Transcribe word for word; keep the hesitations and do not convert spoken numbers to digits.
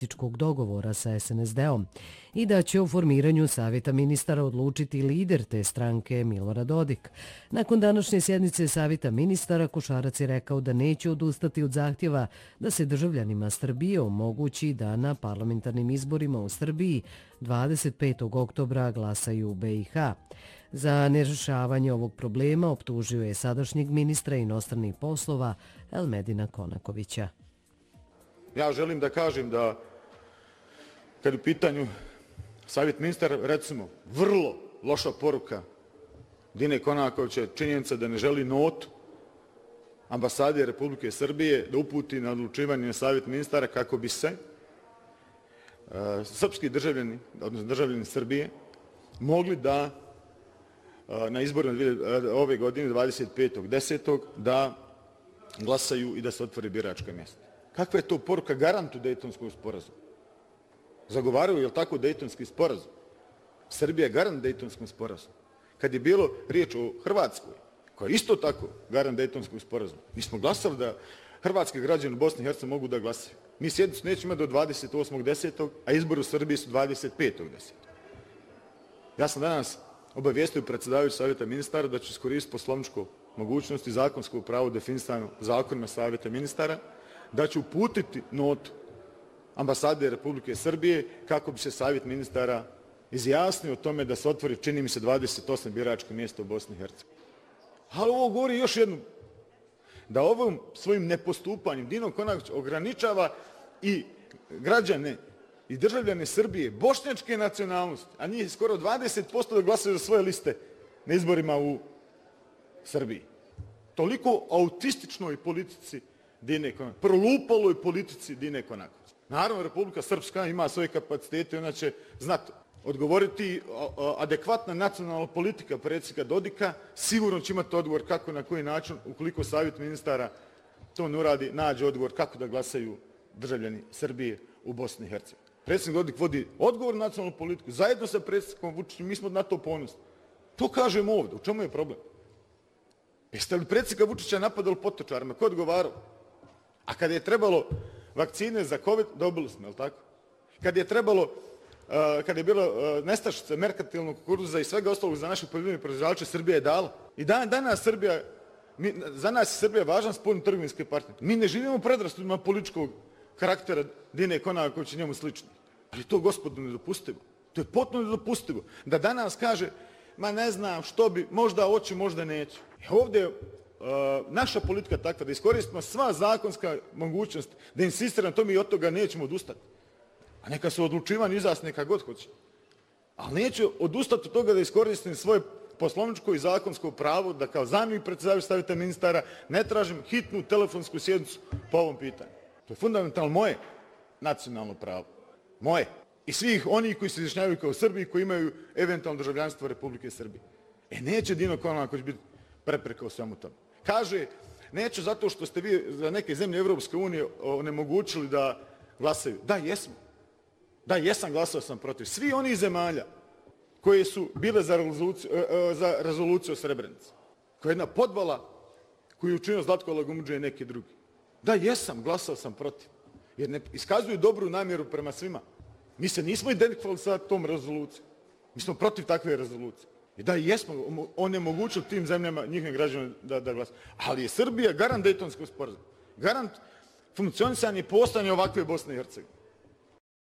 dogovora sa es en es de-om i da će o formiranju savjeta ministara odlučiti lider te stranke Milorad Dodik. Nakon današnje sjednice savjeta ministara Košarac je rekao da neće odustati od zahtjeva da se državljanima Srbije omogući da na parlamentarnim izborima u Srbiji dvadeset petog oktobra glasaju u be i ha. Za nerješavanje ovog problema optužio je sadašnjeg ministra inostranih poslova Elmedina Konakovića. Ja želim da kažem da kad u pitanju savjet ministara, recimo, vrlo loša poruka Dine Konakovića, činjenica da ne želi notu ambasade Republike Srbije da uputi na odlučivanje na savjet ministara kako bi se uh, srpski državljani, odnosno državljani Srbije, mogli da uh, na izborima ove godine, dvadeset petog desetog da glasaju i da se otvori biračka mjesta. Kakva je to poruka garantu Dejtonskog sporazuma? Zagovaraju, je li tako, Dejtonski sporazum? Srbija je garant Dejtonskom sporazumu. Kad je bilo riječ o Hrvatskoj, koja je isto tako garant Dejtonskog sporazuma, mi smo glasali da hrvatski građani u Bosni i Hercegovini mogu da glasaju. Mi sjednicu nećemo imati do dvadeset osmog desetog a izbori u Srbiji su dvadeset petog desetog Ja sam danas obavijestio predsjedavajući savjeta ministara da ću iskoristiti poslovničku mogućnost i zakonsko pravo definisano zakonima savjeta ministara, da će uputiti notu ambasade Republike Srbije kako bi se savjet ministara izjasnio o tome da se otvori, čini mi se, dvadeset osam biračkih mjesta u Bosni i Hercegovini. Ali ovo govori još jednu, da ovom svojim nepostupanjem Dino Konaković ograničava i građane i državljane Srbije bošnjačke nacionalnosti, a njih skoro dvadeset posto da glasaju za svoje liste na izborima u Srbiji. Toliko autističnoj politici Dine Konaković, prolupaloj politici Dine Konaković. Naravno, Republika Srpska ima svoje kapacitete i ona će znati odgovoriti. Adekvatna nacionalna politika predsjednika Dodika sigurno će imati odgovor kako, na koji način, ukoliko savjet ministara to ne uradi, nađe odgovor kako da glasaju državljani Srbije u Bosni i Hercegovini. Predsjednik Dodik vodi odgovor na nacionalnu politiku zajedno sa predsjednikom Vučićem, mi smo na to ponosni. To kažemo ovdje. U čemu je problem? Jeste li predsjednika Vučića napadali potočarima? Ko je odgovarao? A kada je trebalo vakcine za COVID, dobili smo, je li tako? Kad je trebalo, uh, kad je bilo uh, nestašica merkantilnog kukuruza i svega ostalog za naše poljoprivredne proizvođače, Srbija je dala. I dan, danas Srbija, mi, za nas je Srbija važan spoljno trgovinski partner. Mi ne živimo predrasudima političkog karaktera Dine Konakovića i njemu slični. Ali to, gospodo, nedopustivo. To je potpuno nedopustivo. Da danas kaže, ma ne znam što bi, možda hoću, možda neću. I ovdje uh, naša politika takva da iskoristimo sva zakonska mogućnost, da insistira na tome i od toga nećemo odustati. A neka se odlučivanje izjasni neka god hoće. Ali neću odustati od toga da iskoristim svoje poslovničko i zakonsko pravo da kao zamjenik predsjedavajućeg savjeta ministara ne tražim hitnu telefonsku sjednicu po ovom pitanju. To je fundamentalno moje nacionalno pravo. Moje. I svih onih koji se izjašnjavaju kao Srbi, koji imaju eventualno državljanstvo Republike Srbije. E, neće Dino Konaković biti prepreka u svemu tome. Kaže, neću zato što ste vi za neke zemlje Evropske unije onemogućili da glasaju. Da, jesmo. Da, jesam, glasao sam protiv. Svi oni zemalja koje su bile za rezoluciju, za rezoluciju o Srebrenici, koja je jedna podvala koju je učinio Zlatko Lagumdžija i neki drugi. Da, jesam, glasao sam protiv. Jer ne iskazuju dobru namjeru prema svima. Mi se nismo identifikovali sa tom rezolucijom. Mi smo protiv takve rezolucije. I da, jesmo onemogućili tim zemljama, njihovim građanima da, da glasaju. Ali je Srbija garant Dejtonskog sporazuma. Garant funkcionisanja i postojanja ovakve Bosne i Hercegovine.